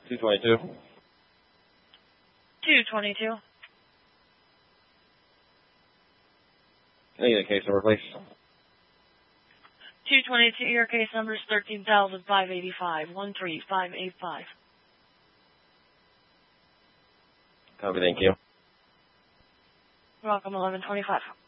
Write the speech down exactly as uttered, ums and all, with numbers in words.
two twenty-two. two twenty-two. Can I get a case number, please? two twenty-two, your case number is thirteen thousand five hundred eighty-five, one three five eight five. Copy, thank you. You're welcome, eleven twenty-five.